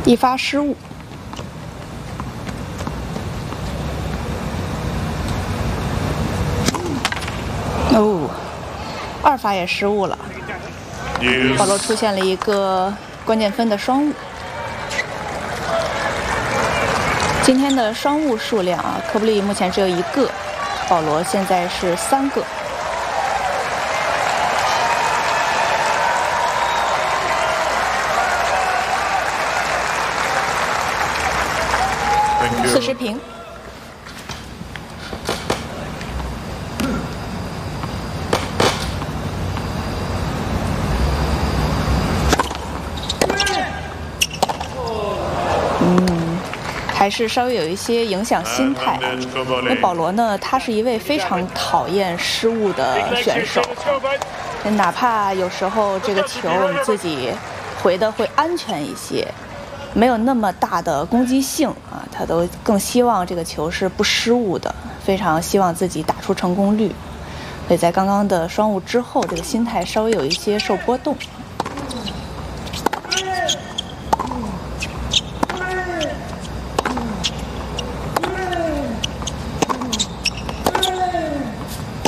一发失误。哦，二发也失误了。保罗出现了一个关键分的双误。今天的双误数量啊，科布利目前只有1个，保罗现在是3个。40平。还是稍微有一些影响心态啊。那保罗呢，他是一位非常讨厌失误的选手，哪怕有时候这个球我们自己回的会安全一些，没有那么大的攻击性啊，他都更希望这个球是不失误的，非常希望自己打出成功率。所以在刚刚的双误之后，这个心态稍微有一些受波动。